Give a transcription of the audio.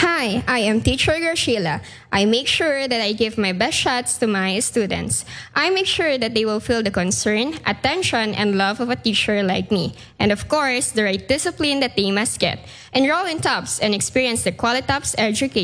Hi, I am Teacher Graciela. I make sure that I give my best shots to my students. I make sure that they will feel the concern, attention, and love of a teacher like me. And of course, the right discipline that they must get. Enroll in TOPS and experience the Qualitops education.